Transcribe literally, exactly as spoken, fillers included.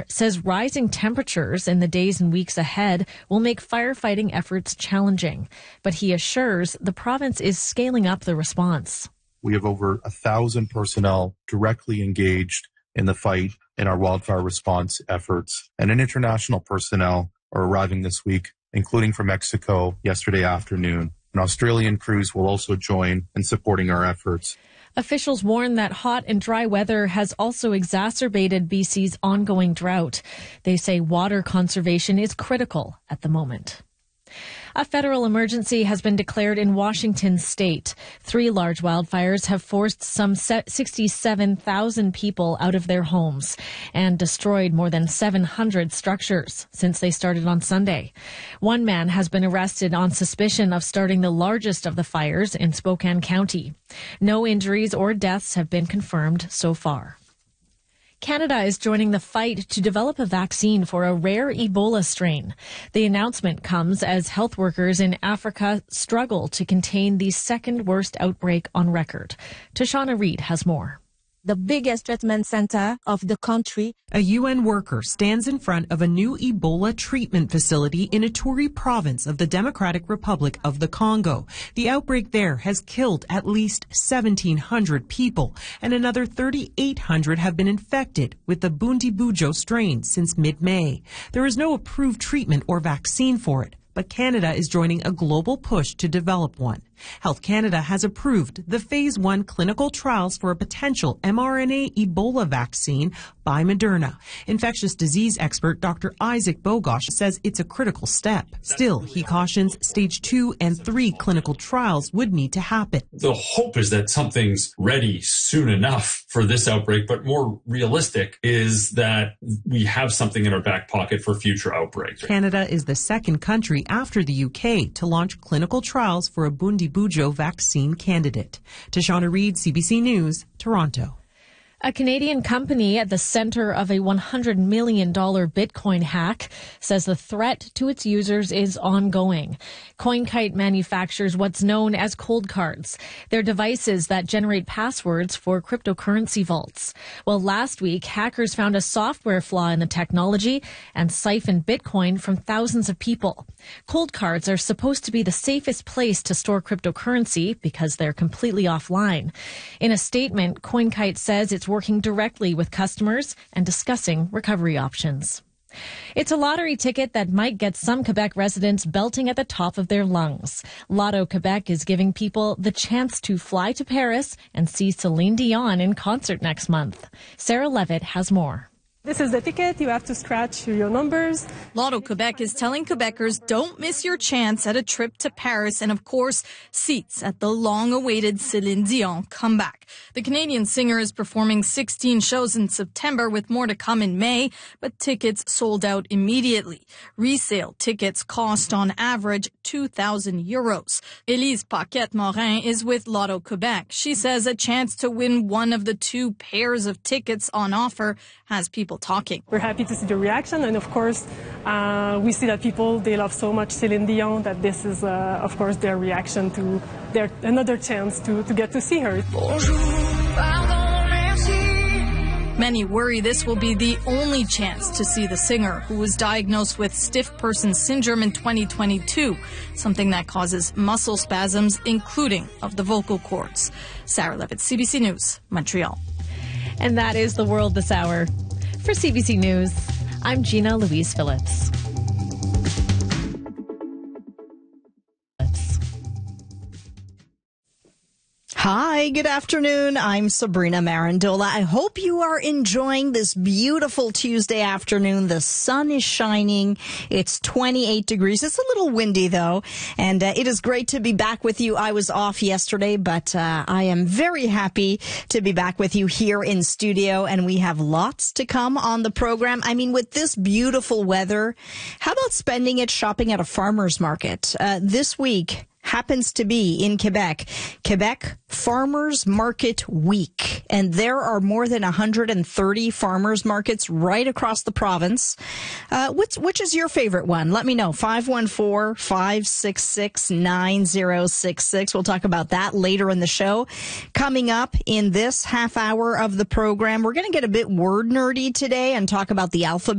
says rising temperatures in the days and weeks ahead will make firefighting efforts challenging. But he assures the province is scaling up the response. We have over a thousand personnel directly engaged in the fight in our wildfire response efforts, and an international personnel are arriving this week, including from Mexico yesterday afternoon. An Australian crews will also join in supporting our efforts. Officials warn that hot and dry weather has also exacerbated B C's ongoing drought. They say water conservation is critical at the moment. A federal emergency has been declared in Washington state. Three large wildfires have forced some sixty-seven thousand people out of their homes and destroyed more than seven hundred structures since they started on Sunday. One man has been arrested on suspicion of starting the largest of the fires in Spokane County. No injuries or deaths have been confirmed so far. Canada is joining the fight to develop a vaccine for a rare Ebola strain. The announcement comes as health workers in Africa struggle to contain the second worst outbreak on record. Tashana Reid has more. The biggest treatment center of the country. A U N worker stands in front of a new Ebola treatment facility in Ituri province of the Democratic Republic of the Congo. The outbreak there has killed at least seventeen hundred people, and another thirty-eight hundred have been infected with the Bundibugyo strain since mid-May. There is no approved treatment or vaccine for it, but Canada is joining a global push to develop one. Health Canada has approved the phase one clinical trials for a potential mRNA Ebola vaccine by Moderna. Infectious disease expert Doctor Isaac Bogosh says it's a critical step. Still, he cautions stage two and three clinical trials would need to happen. The hope is that something's ready soon enough for this outbreak, but more realistic is that we have something in our back pocket for future outbreaks. Canada is the second country after the U K to launch clinical trials for a Bundibugyo vaccine candidate. Tashana Reid, C B C News, Toronto. A Canadian company at the center of a one hundred million dollars Bitcoin hack says the threat to its users is ongoing. CoinKite manufactures what's known as cold cards. They're devices that generate passwords for cryptocurrency vaults. Well, last week, hackers found a software flaw in the technology and siphoned Bitcoin from thousands of people. Cold cards are supposed to be the safest place to store cryptocurrency because they're completely offline. In a statement, CoinKite says it's working directly with customers and discussing recovery options. It's a lottery ticket that might get some Quebec residents belting at the top of their lungs. Lotto Quebec is giving people the chance to fly to Paris and see Celine Dion in concert next month. Sarah Levitt has more. This is the ticket. You have to scratch your numbers. Lotto Quebec is telling Quebecers don't miss your chance at a trip to Paris and, of course, seats at the long-awaited Celine Dion comeback. The Canadian singer is performing sixteen shows in September with more to come in May, but tickets sold out immediately. Resale tickets cost on average two thousand euros. Elise Paquette-Morin is with Lotto Quebec. She says a chance to win one of the two pairs of tickets on offer has people talking. We're happy to see the reaction, and of course, uh, we see that people, they love so much Celine Dion that this is, uh, of course, their reaction to their another chance to, to get to see her. Many worry this will be the only chance to see the singer, who was diagnosed with stiff person syndrome in twenty twenty-two, something that causes muscle spasms, including of the vocal cords. Sarah Levitt, C B C News, Montreal. And that is the world this hour. For C B C News, I'm Gina Louise Phillips. Hi, good afternoon. I'm Sabrina Marandola. I hope you are enjoying this beautiful Tuesday afternoon. The sun is shining. It's twenty-eight degrees. It's a little windy, though, and uh, it is great to be back with you. I was off yesterday, but uh, I am very happy to be back with you here in studio, and we have lots to come on the program. I mean, with this beautiful weather, how about spending it shopping at a farmer's market? Uh, this week happens to be in Quebec, Quebec Farmers Market Week. And there are more than one hundred thirty farmers markets right across the province. Uh, which, which is your favorite one? Let me know. five one four, five six six, nine zero six six. We'll talk about that later in the show. Coming up in this half hour of the program, we're going to get a bit word nerdy today and talk about the alphabet.